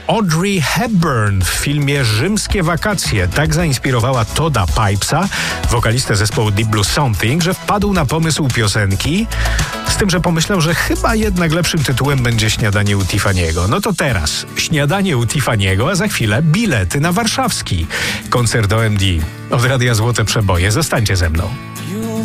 Audrey Hepburn w filmie Rzymskie wakacje. Tak zainspirowała Todda Pipesa, wokalistę zespołu Deep Blue Something, że wpadł na pomysł piosenki, z tym, że pomyślał, że chyba jednak lepszym tytułem będzie Śniadanie u Tiffany'ego. No to teraz Śniadanie u Tiffany'ego, a za chwilę bilety na warszawski koncert OMD. Od Radia Złote Przeboje. Zostańcie ze mną.